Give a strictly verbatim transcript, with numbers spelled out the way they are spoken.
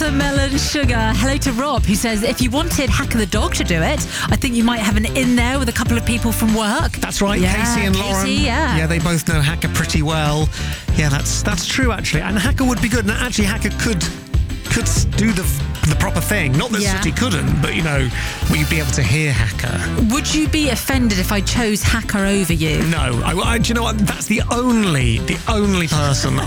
Watermelon Sugar. Hello to Rob, who says, if you wanted Hacker the dog to do it, I think you might have an in there with a couple of people from work. That's right, Yeah, Casey and Casey, Lauren. yeah. yeah, they both know Hacker pretty well. Yeah, that's that's true, actually. And Hacker would be good. And actually, Hacker could could do the the proper thing. Not that Yeah. Sooty couldn't, but, you know, we'd be able to hear Hacker. Would you be offended if I chose Hacker over you? No, I, I, do you know what? That's the only, the only person